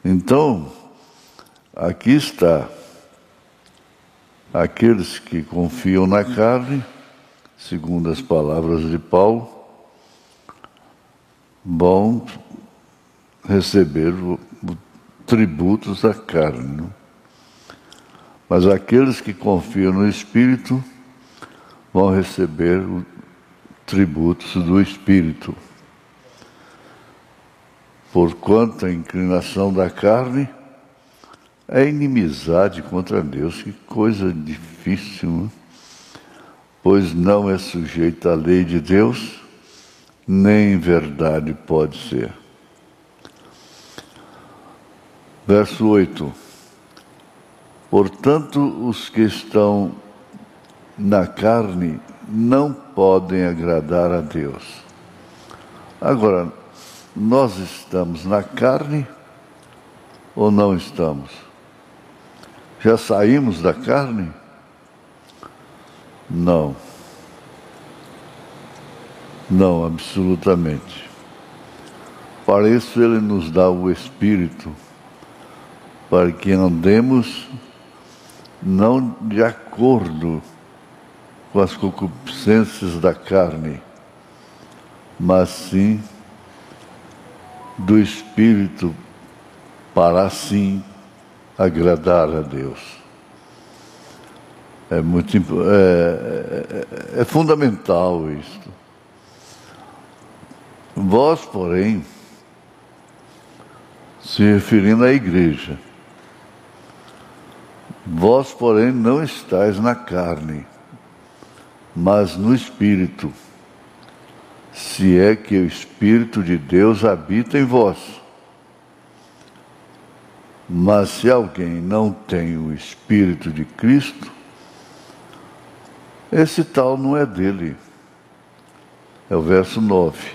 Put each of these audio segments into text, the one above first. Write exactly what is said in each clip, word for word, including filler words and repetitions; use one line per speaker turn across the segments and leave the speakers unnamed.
Então, aqui está. Aqueles que confiam na carne, segundo as palavras de Paulo, vão receber o, o tributos da carne. Não? Mas aqueles que confiam no Espírito vão receber o tributos do Espírito. Porquanto a inclinação da carne é inimizade contra Deus. Que coisa difícil, não? Pois não é sujeita à lei de Deus, nem em verdade pode ser. Verso oito. Portanto, os que estão na carne não podem agradar a Deus. Agora, nós estamos na carne ou não estamos? Já saímos da carne? Não. Não, absolutamente. Para isso Ele nos dá o Espírito, para que andemos não de acordo com as concupiscências da carne, mas sim do Espírito, para assim agradar a Deus. É muito é, é, é fundamental isto. Vós, porém, se referindo à igreja, vós, porém, não estáis na carne, mas no Espírito, se é que o Espírito de Deus habita em vós. Mas se alguém não tem o Espírito de Cristo, esse tal não é dele. É o verso nove.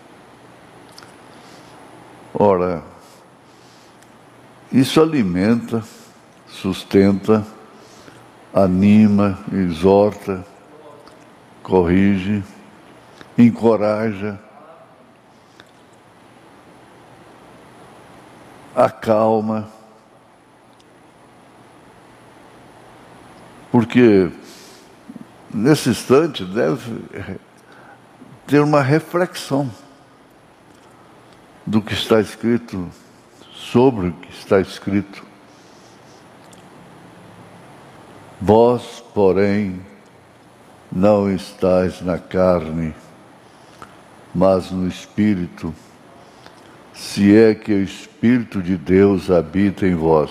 Ora, isso alimenta, sustenta, anima, exorta, corrige, encoraja, acalma, porque nesse instante deve ter uma reflexão do que está escrito, sobre o que está escrito. Vós, porém, não estáis na carne, mas no Espírito, se é que o Espírito de Deus habita em vós.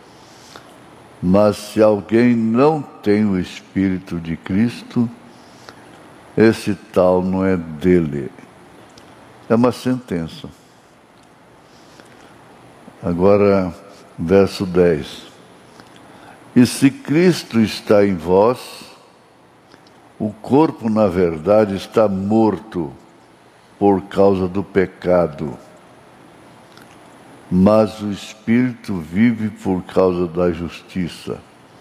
Mas se alguém não tem o Espírito de Cristo, esse tal não é dele. É uma sentença. Agora, verso dez. E se Cristo está em vós, o corpo, na verdade, está morto por causa do pecado, mas o Espírito vive por causa da justiça.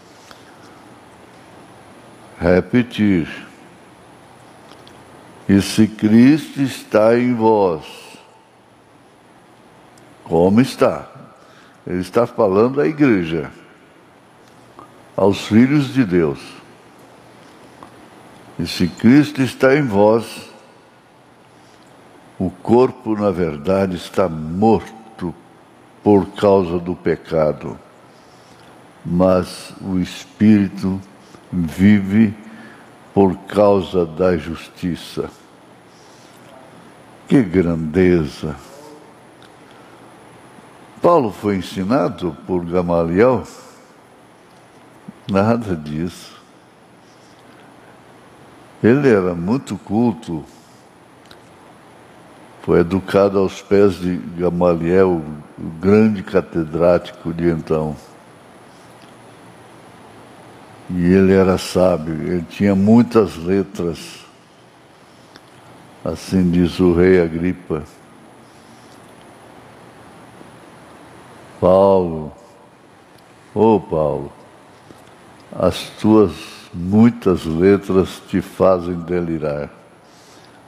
Repetir. E se Cristo está em vós, como está? Ele está falando à igreja, aos filhos de Deus. E se Cristo está em vós, o corpo, na verdade, está morto por causa do pecado, mas o Espírito vive por causa da justiça. Que grandeza! Paulo foi ensinado por Gamaliel? Nada disso. Ele era muito culto, foi educado aos pés de Gamaliel, o grande catedrático de então. E ele era sábio, ele tinha muitas letras, assim diz o rei Agripa. Paulo, ô Paulo, as tuas muitas letras te fazem delirar.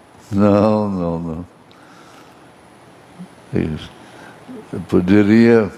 Não, não, não. Eu poderia